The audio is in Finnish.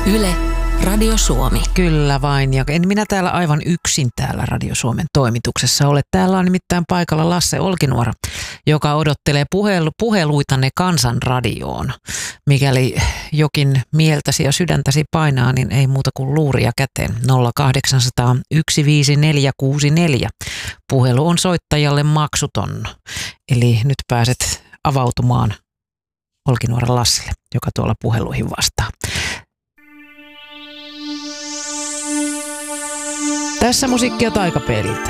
Yle, Radio Suomi. Kyllä vain, ja en minä täällä aivan yksin täällä Radio Suomen toimituksessa ole. Täällä on nimittäin paikalla Lasse Olkinuora, joka odottelee puheluitanne Kansanradioon. Mikäli jokin mieltäsi ja sydäntäsi painaa, niin ei muuta kuin luuria käteen 0800 15464. Puhelu on soittajalle maksuton, eli nyt pääset avautumaan Olkinuoran Lasselle, joka tuolla puheluihin vastaa. Tässä musiikkia taikapeililtä.